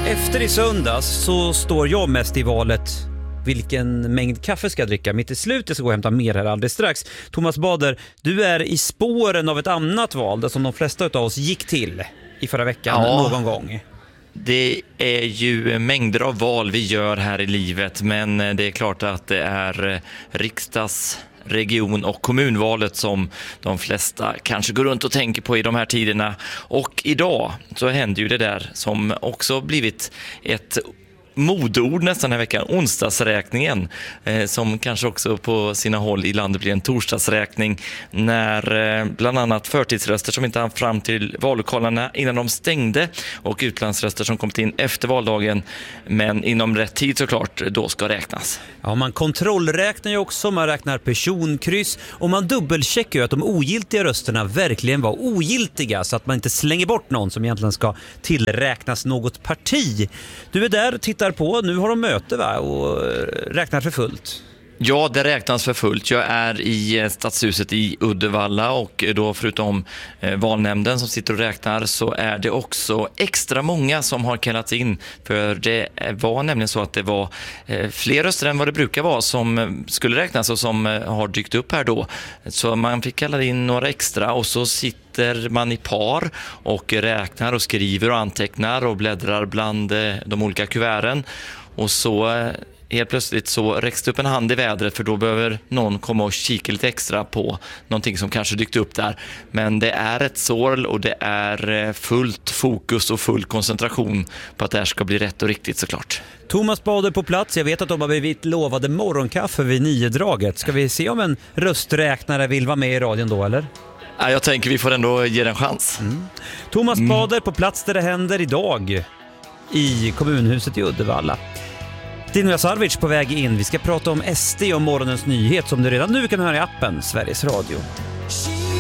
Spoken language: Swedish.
Efter i söndags så står jag mest i valet vilken mängd kaffe ska jag dricka. Mitt i slutet ska gå och hämta mer här alldeles strax. Thomas Bader, du är i spåren av ett annat val där som de flesta av oss gick till i förra veckan någon gång. Det är ju mängder av val vi gör här i livet, men det är klart att det är region- och kommunvalet som de flesta kanske går runt och tänker på i de här tiderna. Och idag så händer ju det där som också blivit ett modord nästan den här veckan, onsdagsräkningen, som kanske också på sina håll i landet blir en torsdagsräkning, när bland annat förtidsröster som inte hann fram till vallokalerna innan de stängde och utlandsröster som kommit in efter valdagen men inom rätt tid såklart då ska räknas. Ja, man kontrollräknar ju också, man räknar personkryss och man dubbelcheckar ju att de ogiltiga rösterna verkligen var ogiltiga så att man inte slänger bort någon som egentligen ska tillräknas något parti. Du är där, tittar på, nu har de möte va? Och räknar för fullt. Ja, det räknas för fullt. Jag är i Stadshuset i Uddevalla och då förutom valnämnden som sitter och räknar så är det också extra många som har kallats in. För det var nämligen så att det var fler röster än vad det brukar vara som skulle räknas och som har dykt upp här då. Så man fick kalla in några extra och så sitter man i par och räknar och skriver och antecknar och bläddrar bland de olika kuverten. Och så helt plötsligt så räcks det upp en hand i vädret för då behöver någon komma och kika lite extra på någonting som kanske dykt upp där. Men det är ett sorl och det är fullt fokus och full koncentration på att det här ska bli rätt och riktigt såklart. Thomas Bader på plats, jag vet att de har blivit lovade morgonkaffe vid 9-draget. Ska vi se om en rösträknare vill vara med i radion då eller? Ja, jag tänker vi får ändå ge en chans. Thomas Bader på plats där det händer idag i kommunhuset i Uddevalla. Dino Jasarvic på väg in. Vi ska prata om SD och morgonens nyhet som du redan nu kan höra i appen Sveriges Radio.